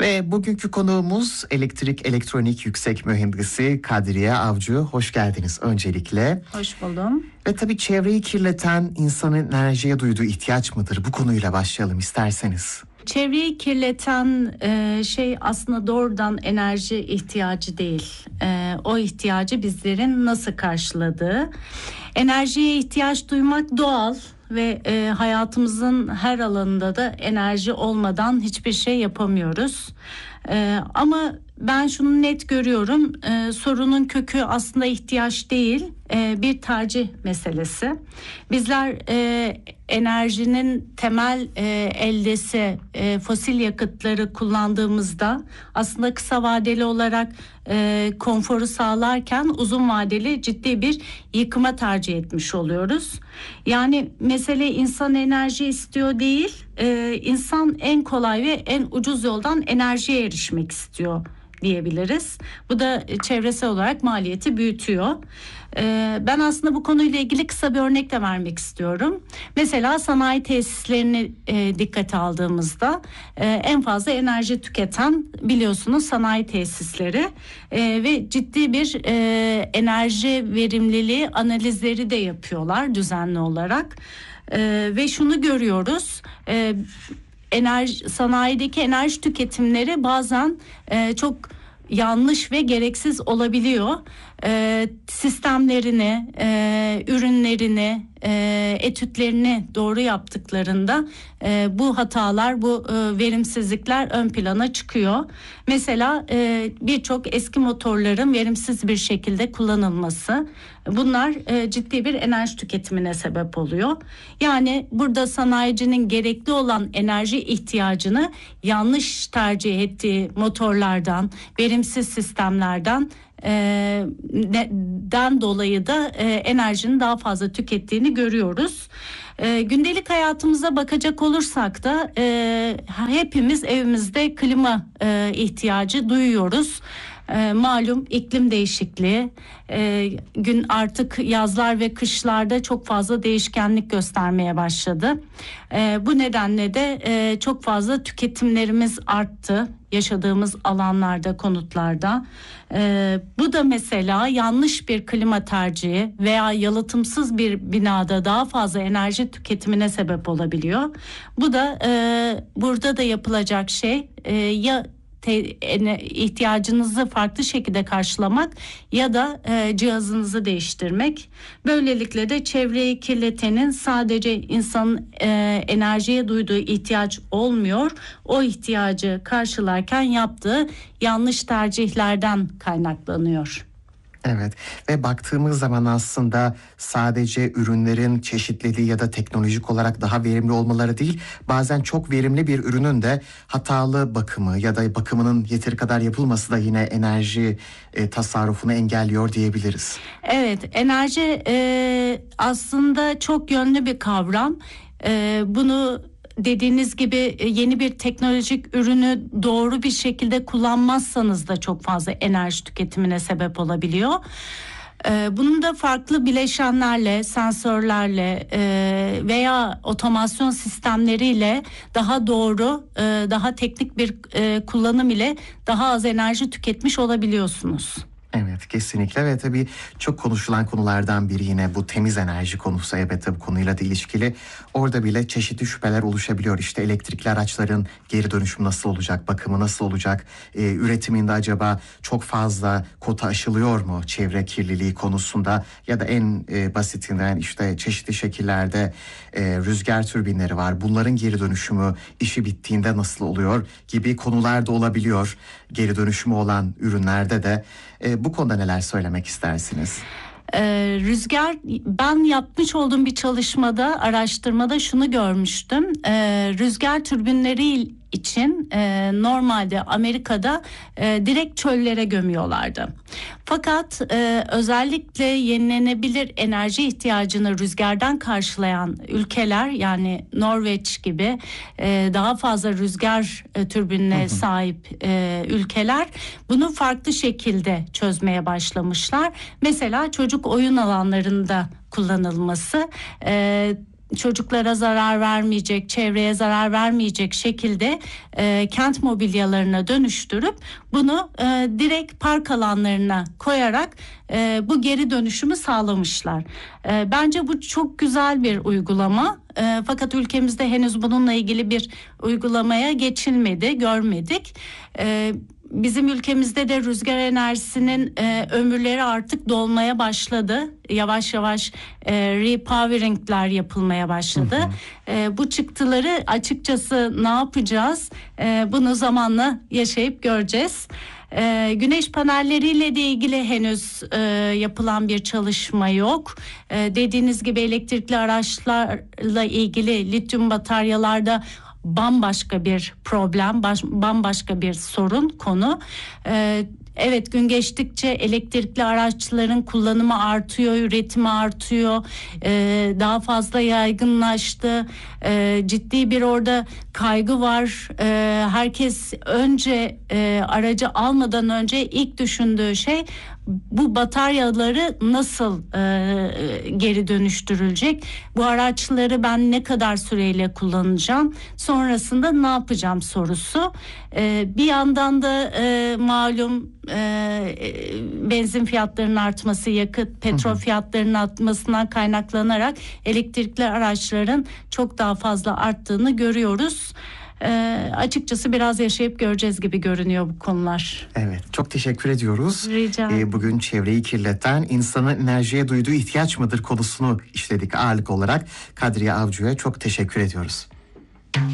Ve bugünkü konuğumuz elektrik elektronik yüksek mühendisi Kadriye Avcı. Hoş geldiniz öncelikle. Hoş buldum. Ve tabii çevreyi kirleten insanın enerjiye duyduğu ihtiyaç mıdır? Bu konuyla başlayalım isterseniz. Çevreyi kirleten şey aslında doğrudan enerji ihtiyacı değil. O ihtiyacı bizlerin nasıl karşıladığı. Enerjiye ihtiyaç duymak doğal ve hayatımızın her alanında da enerji olmadan hiçbir şey yapamıyoruz. Ama ben şunu net görüyorum, sorunun kökü aslında ihtiyaç değil, bir tercih meselesi. Bizler enerjinin temel eldesi fosil yakıtları kullandığımızda aslında kısa vadeli olarak konforu sağlarken uzun vadeli ciddi bir yıkıma tercih etmiş oluyoruz. Yani mesele insan enerji istiyor değil, insan en kolay ve en ucuz yoldan enerjiye erişmek istiyor diyebiliriz. Bu da çevresel olarak maliyeti büyütüyor. Ben aslında bu konuyla ilgili kısa bir örnek de vermek istiyorum. Mesela sanayi tesislerini dikkate aldığımızda en fazla enerji tüketen biliyorsunuz sanayi tesisleri ve ciddi bir enerji verimliliği analizleri de yapıyorlar düzenli olarak. Ve şunu görüyoruz. Sanayideki enerji tüketimleri bazen çok yanlış ve gereksiz olabiliyor. Sistemlerini, ürünlerini, etütlerini doğru yaptıklarında bu hatalar, bu verimsizlikler ön plana çıkıyor. Mesela birçok eski motorların verimsiz bir şekilde kullanılması, bunlar ciddi bir enerji tüketimine sebep oluyor. Yani burada sanayicinin gerekli olan enerji ihtiyacını yanlış tercih ettiği motorlardan, verimsiz sistemlerden dolayı da enerjinin daha fazla tükettiğini görüyoruz. Gündelik hayatımıza bakacak olursak da hepimiz evimizde klima ihtiyacı duyuyoruz. Malum iklim değişikliği, gün artık yazlar ve kışlarda çok fazla değişkenlik göstermeye başladı. Bu nedenle de çok fazla tüketimlerimiz arttı yaşadığımız alanlarda, konutlarda. Bu da mesela yanlış bir klima tercihi veya yalıtımsız bir binada daha fazla enerji tüketimine sebep olabiliyor. Bu da burada da yapılacak şey ya ihtiyacınızı farklı şekilde karşılamak ya da cihazınızı değiştirmek. Böylelikle de çevreyi kirletenin sadece insanın enerjiye duyduğu ihtiyaç olmuyor. O ihtiyacı karşılarken yaptığı yanlış tercihlerden kaynaklanıyor. Evet ve baktığımız zaman aslında sadece ürünlerin çeşitliliği ya da teknolojik olarak daha verimli olmaları değil, bazen çok verimli bir ürünün de hatalı bakımı ya da bakımının yeteri kadar yapılması da yine enerji tasarrufunu engelliyor diyebiliriz. Evet, enerji aslında çok yönlü bir kavram. Bunu dediğiniz gibi yeni bir teknolojik ürünü doğru bir şekilde kullanmazsanız da çok fazla enerji tüketimine sebep olabiliyor. Bunun da farklı bileşenlerle, sensörlerle veya otomasyon sistemleriyle daha doğru, daha teknik bir kullanım ile daha az enerji tüketmiş olabiliyorsunuz. Evet, kesinlikle ve tabii çok konuşulan konulardan biri yine bu temiz enerji konusu, elbette bu konuyla da ilişkili. Orada bile çeşitli şüpheler oluşabiliyor. İşte elektrikli araçların geri dönüşümü nasıl olacak, bakımı nasıl olacak, üretiminde acaba çok fazla kota aşılıyor mu çevre kirliliği konusunda, ya da en basitinden işte çeşitli şekillerde rüzgar türbinleri var. Bunların geri dönüşümü işi bittiğinde nasıl oluyor gibi konular da olabiliyor. Geri dönüşümü olan ürünlerde de. Bu konuda neler söylemek istersiniz? Rüzgar, ben yapmış olduğum bir çalışmada, araştırmada şunu görmüştüm. Rüzgar türbinleri için normalde Amerika'da direkt çöllere gömüyorlardı. Fakat özellikle yenilenebilir enerji ihtiyacını rüzgardan karşılayan ülkeler, yani Norveç gibi daha fazla rüzgar türbinine sahip ülkeler bunu farklı şekilde çözmeye başlamışlar. Mesela çocuk oyun alanlarında kullanılması. çocuklara zarar vermeyecek, çevreye zarar vermeyecek şekilde kent mobilyalarına dönüştürüp bunu direkt park alanlarına koyarak bu geri dönüşümü sağlamışlar. Bence bu çok güzel bir uygulama. Fakat ülkemizde henüz bununla ilgili bir uygulamaya geçilmedi, görmedik. Bizim ülkemizde de rüzgar enerjisinin ömürleri artık dolmaya başladı. Yavaş yavaş repoweringler yapılmaya başladı. Bu çıktıları açıkçası ne yapacağız? Bunu zamanla yaşayıp göreceğiz. Güneş panelleriyle de ilgili henüz yapılan bir çalışma yok. Dediğiniz gibi elektrikli araçlarla ilgili lityum bataryalarda bambaşka bir problem, bambaşka bir sorun konu. Evet, gün geçtikçe elektrikli araçların kullanımı artıyor, üretimi artıyor, daha fazla yaygınlaştı. Ciddi bir orada kaygı var. Herkes önce aracı almadan önce ilk düşündüğü şey bu bataryaları nasıl geri dönüştürülecek? Bu araçları ben ne kadar süreyle kullanacağım? Sonrasında ne yapacağım sorusu. Bir yandan da malum benzin fiyatlarının artması, yakıt, petrol fiyatlarının artmasından kaynaklanarak elektrikli araçların çok daha fazla arttığını görüyoruz. Açıkçası biraz yaşayıp göreceğiz gibi görünüyor bu konular. Evet, çok teşekkür ediyoruz. Rica ederim. Bugün çevreyi kirleten insanın enerjiye duyduğu ihtiyaç mıdır konusunu işledik ağırlık olarak. Kadriye Avcı'ya çok teşekkür ediyoruz.